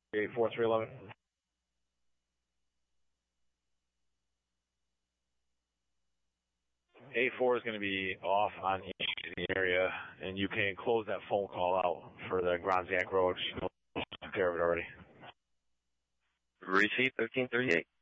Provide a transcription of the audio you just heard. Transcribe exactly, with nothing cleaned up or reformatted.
eight four three eleven. A four is going to be off on the area, and you can close that phone call out for the Gronziak Road. She knows care of it already. Receipt thirteen thirty-eight.